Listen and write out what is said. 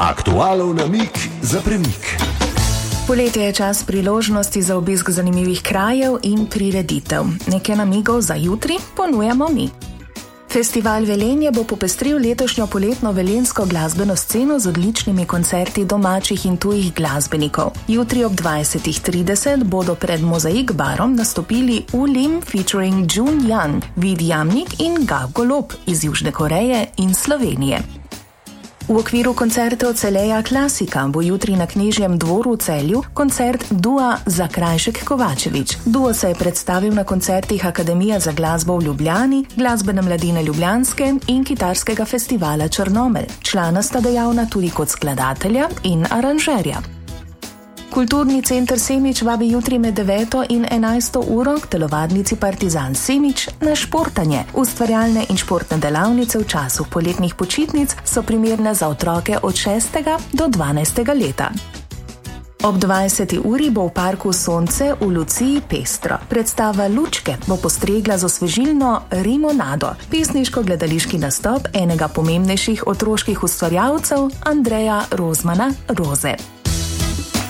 Aktualov namig za premik. Poletje je čas priložnosti za obisk zanimivih krajev in prireditev. Nekaj namigov za jutri ponujamo mi. Festival Velenje bo popestril letošnjo poletno velenjsko glasbeno sceno z odličnimi koncerti domačih in tujih glasbenikov. Jutri ob 20:30 bodo pred Mozaik barom nastopili Ulim featuring Jun Yan, Vid Jamnik in Gav Golob iz Južne Koreje in Slovenije. V okviru koncertov Celeja Klasika bo jutri na Knežjem dvoru v Celju koncert dua Zakrajšek Kovačevič. Duo se je predstavil na koncertih Akademije za glasbo v Ljubljani, Glasbene mladine Ljubljanske in Kitarskega festivala Črnomelj. Člana sta dejavna tudi kot skladatelja in aranžerja. Kulturni center Semič vabi jutri med 9 in 11 uro k telovadnici Partizan Semič na športanje. Ustvarjalne in športne delavnice v času poletnih počitnic so primerne za otroke od 6. do 12. leta. Ob 20. uri bo v parku Sonce v Luciji pestro. Predstava Lučke bo postregla z osvežilno Rimonado, pesniško-gledališki nastop enega pomembnejših otroških ustvarjalcev, Andreja Rozmana Roze.